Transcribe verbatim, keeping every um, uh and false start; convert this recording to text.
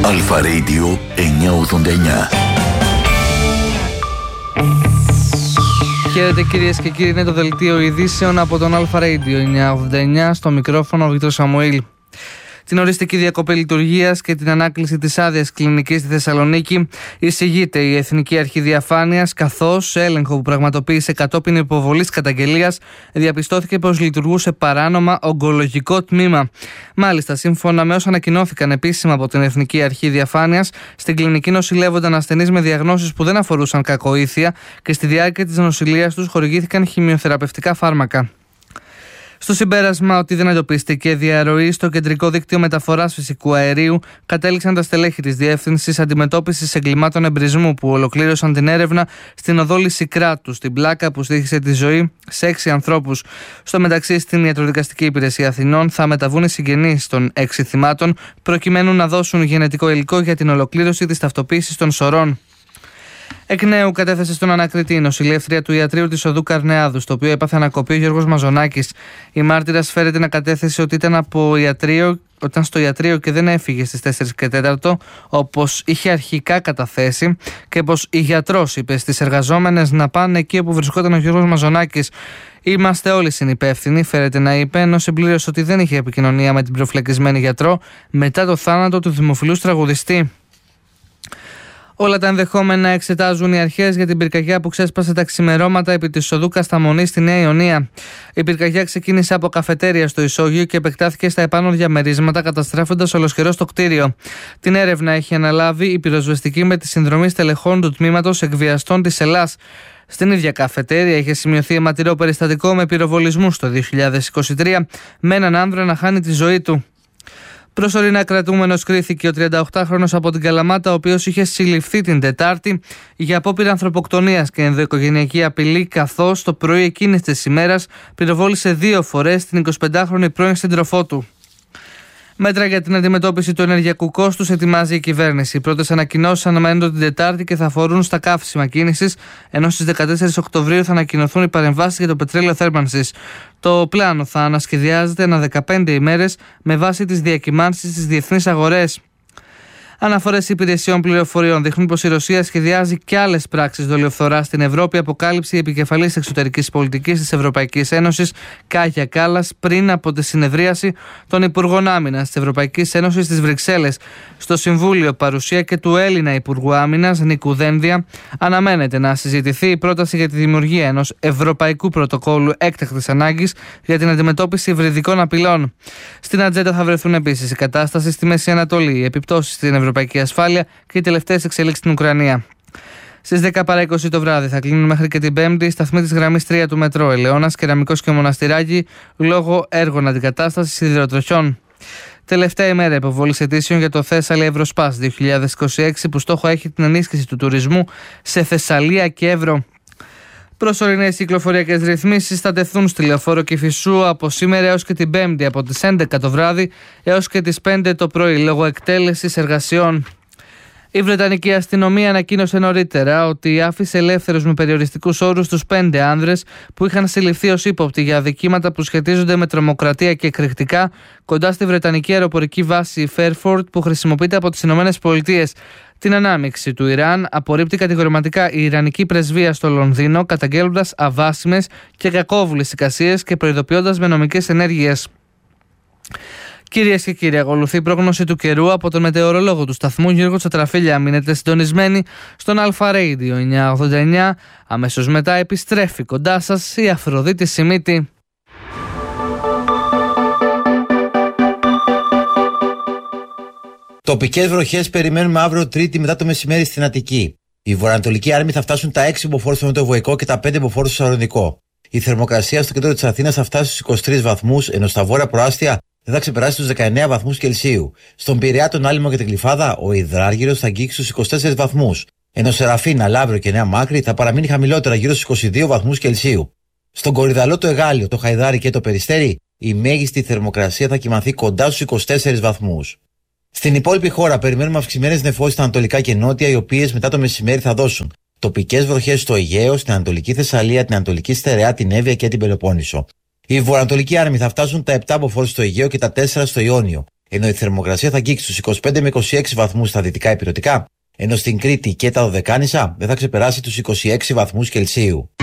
Αλφα Radio εννιακόσια ογδόντα εννιά. Χαίρετε κυρίες και κύριοι, είναι το δελτίο ειδήσεων από τον Αλφα Radio εννιακόσια ογδόντα εννιά, στο μικρόφωνο ο Βίκτορ Σαμουήλ. Την οριστική διακοπή λειτουργίας και την ανάκληση της άδειας κλινικής στη Θεσσαλονίκη εισηγείται η Εθνική Αρχή Διαφάνειας, καθώς σε έλεγχο που πραγματοποίησε κατόπιν υποβολής καταγγελίας διαπιστώθηκε πως λειτουργούσε παράνομα ογκολογικό τμήμα. Μάλιστα, σύμφωνα με όσα ανακοινώθηκαν επίσημα από την Εθνική Αρχή Διαφάνειας, στην κλινική νοσηλεύονταν ασθενείς με διαγνώσεις που δεν αφορούσαν κακοήθεια και στη διάρκεια της νοσηλείας τους χορηγήθηκαν χημειοθεραπευτικά φάρμακα. Στο συμπέρασμα ότι δεν εντοπίστηκε διαρροή στο κεντρικό δίκτυο μεταφοράς φυσικού αερίου, κατέληξαν τα στελέχη της Διεύθυνσης Αντιμετώπισης Εγκλημάτων Εμπρισμού που ολοκλήρωσαν την έρευνα στην οδό Λυσικράτου, στην πλάκα που στοίχησε τη ζωή σε έξι ανθρώπους. Στο μεταξύ, στην Ιατροδικαστική Υπηρεσία Αθηνών θα μεταβούν οι συγγενείς των έξι θυμάτων, προκειμένου να δώσουν γενετικό υλικό για την ολοκλήρωση της ταυτοποίησης των σωρών. Εκ νέου κατέθεσε στον ανακριτή η νοσηλεύτρια του ιατρείου της οδού Καρνεάδου, στο οποίο έπαθε ανακοπή ο Γιώργος Μαζονάκης. Η μάρτυρας φέρεται να κατέθεσε ότι ήταν, από ιατρείο, ήταν στο ιατρείο και δεν έφυγε στις τέσσερις και τέσσερα, όπως είχε αρχικά καταθέσει, και πως η γιατρός είπε στις εργαζόμενες να πάνε εκεί όπου βρισκόταν ο Γιώργος Μαζονάκης. Είμαστε όλοι συνυπεύθυνοι, φέρεται να είπε, ενώ συμπλήρωσε ότι δεν είχε επικοινωνία με την προφυλακισμένη γιατρό μετά το θάνατο του δημοφιλούς τραγουδιστή. Όλα τα ενδεχόμενα εξετάζουν οι αρχές για την πυρκαγιά που ξέσπασε τα ξημερώματα επί της οδού Κασταμονή στη Νέα Ιωνία. Η πυρκαγιά ξεκίνησε από καφετέρια στο Ισόγειο και επεκτάθηκε στα επάνω διαμερίσματα, καταστρέφοντας ολοσχερός το κτίριο. Την έρευνα έχει αναλάβει η πυροσβεστική με τη συνδρομή στελεχών του τμήματος εκβιαστών της Ελλάς. Στην ίδια καφετέρια είχε σημειωθεί αιματηρό περιστατικό με πυροβολισμούς το δύο χιλιάδες είκοσι τρία, με έναν άνδρα να χάνει τη ζωή του. Προσωρινά κρατούμενος κρίθηκε ο τριανταοκτάχρονος από την Καλαμάτα, ο οποίος είχε συλληφθεί την Τετάρτη για απόπειρα ανθρωποκτονίας και ενδοοικογενειακή απειλή, καθώς το πρωί εκείνης της ημέρας πυροβόλησε δύο φορές την εικοσιπεντάχρονη πρώην σύντροφό του. Μέτρα για την αντιμετώπιση του ενεργειακού κόστους ετοιμάζει η κυβέρνηση. Οι πρώτες ανακοινώσεις αναμένονται την Τετάρτη και θα αφορούν στα καύσιμα κίνησης, ενώ στις δεκατέσσερις Οκτωβρίου θα ανακοινωθούν οι παρεμβάσεις για το πετρέλαιο θέρμανσης. Το πλάνο θα ανασχεδιάζεται ανά δεκαπέντε ημέρες με βάση τις διακυμάνσεις στις διεθνείς αγορές. Αναφορές υπηρεσιών πληροφοριών δείχνουν πως η Ρωσία σχεδιάζει και άλλες πράξεις δολιοφθοράς στην Ευρώπη, αποκάλυψε η επικεφαλής εξωτερικής πολιτικής της Ευρωπαϊκής Ένωσης, Κάγια Κάλλας, πριν από τη συνεδρίαση των Υπουργών Άμυνας της Ευρωπαϊκής Ένωσης στις Βρυξέλλες. Στο Συμβούλιο, παρουσία και του Έλληνα Υπουργού Άμυνας, Νίκου Δένδια, αναμένεται να συζητηθεί η πρόταση για τη δημιουργία ενός Ευρωπαϊκού Πρωτοκόλου έκτακτης ανάγκης για την αντιμετώπιση υβριδικών απειλών. Στην ατζέντα θα βρεθούν επίσης η κατάσταση στη Μέση Ανατολή, οι επιπτώσεις στην ευρωπαϊκή ασφάλεια και οι τελευταίες εξελίξεις στην Ουκρανία. Στις δέκα παρά είκοσι το βράδυ θα κλείνουν μέχρι και την Πέμπτη οι σταθμοί της γραμμής τρία του μετρό Ελαιώνας, Κεραμικός και Μοναστηράκι λόγω έργων αντικατάστασης σιδηροτροχιών. Τελευταία ημέρα υποβολής αιτήσεων για το Θέσσαλη Ευρωσπάς δύο χιλιάδες είκοσι έξι, που στόχο έχει την ενίσχυση του τουρισμού σε Θεσσαλία και Εύρο. Προσωρινές κυκλοφοριακές ρυθμίσεις θα τεθούν στη λεωφόρο Κηφισού από σήμερα έως και την Πέμπτη, από τις έντεκα το βράδυ έως και τις πέντε το πρωί, λόγω εκτέλεσης εργασιών. Η Βρετανική αστυνομία ανακοίνωσε νωρίτερα ότι άφησε ελεύθερους με περιοριστικούς όρους τους πέντε άνδρες που είχαν συλληφθεί ως ύποπτοι για αδικήματα που σχετίζονται με τρομοκρατία και εκρηκτικά κοντά στη Βρετανική αεροπορική βάση Fairford που χρησιμοποιείται από τις Ηνωμένες Πολιτείες. Την ανάμειξη του Ιράν απορρίπτει κατηγορηματικά η Ιρανική πρεσβεία στο Λονδίνο, καταγγέλλοντας αβάσιμες και κακόβουλες εικασίες και προειδοποιώντας με νομικές ενέργειες. Κυρίες και κύριοι, ακολουθεί η πρόγνωση του καιρού από τον μετεωρολόγο του σταθμού Γιώργο Τσατραφίλια. Μείνετε συντονισμένοι στον Αλφα Radio εννιακόσια ογδόντα εννιά. Αμέσως μετά επιστρέφει κοντά σας η Αφροδίτη Σιμίτη. Τοπικές βροχές περιμένουμε αύριο Τρίτη μετά το μεσημέρι στην Αττική. Οι βορειοανατολικοί άρμοι θα φτάσουν τα έξι μποφόρ στο Νοτιοβοϊκό και τα πέντε μποφόρ στο Σαλονικό. Η θερμοκρασία στο κέντρο της Αθήνας θα φτάσει στους είκοσι τρεις βαθμούς, ενώ στα βόρεια προάστια δεν θα ξεπεράσει τους δεκαεννέα βαθμούς Κελσίου. Στον Πειραιά, τον Άλυμο και την Γλυφάδα, ο υδράργυρος θα αγγίξει στους είκοσι τέσσερις βαθμούς, ενώ σε Ραφίνα, Λαύριο και Νέα Μάκρη θα παραμείνει χαμηλότερα γύρω στους είκοσι δύο βαθμούς Κελσίου. Στον Κορυδαλό, το Εγάλιο, το Χαϊδάρι και το Περιστέρι, η μέγιστη θερμοκρασία θα κυμανθεί κοντά στους είκοσι τέσσερις βαθμούς. Στην υπόλοιπη χώρα περιμένουμε αυξημένες νεφώσεις στα ανατολικά και νότια, οι οποίες μετά το μεσημέρι θα δώσουν τοπικές βροχές στο Αιγαίο, στην Ανατολική Θεσσαλία, την Ανατολική Στερεά, την Εύβοια και την Πελοπόννησο. Οι βορειοανατολικοί άρμοι θα φτάσουν τα επτά μποφόρ στο Αιγαίο και τα τέσσερα στο Ιόνιο. ενώ η θερμοκρασία θα αγγίξει στους είκοσι πέντε με είκοσι έξι βαθμούς στα δυτικά ηπειρωτικά, ενώ στην Κρήτη και τα Δωδεκάνησα δεν θα ξεπεράσει τους είκοσι έξι βαθμούς Κελσίου.